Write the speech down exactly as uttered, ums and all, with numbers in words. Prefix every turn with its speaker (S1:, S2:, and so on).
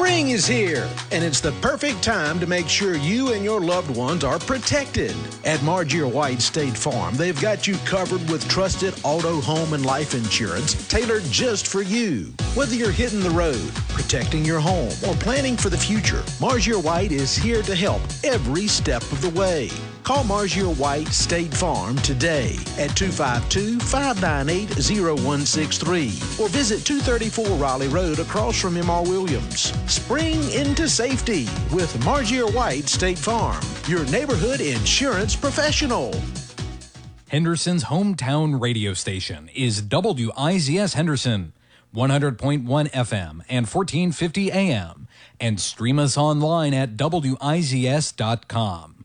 S1: Spring is here, and it's the perfect time to make sure you and your loved ones are protected. At Margier White State Farm, they've got you covered with trusted auto, home, and life insurance tailored just for you. Whether you're hitting the road, protecting your home, or planning for the future, Margier White is here to help every step of the way. Call Margier White State Farm today at two five two, five nine eight, zero one six three or visit two thirty-four Raleigh Road across from M R Williams. Spring into safety with Margier White State Farm, your neighborhood insurance professional.
S2: Henderson's hometown radio station is W I Z S Henderson, one hundred point one F M and fourteen fifty A M, and stream us online at W I Z S dot com.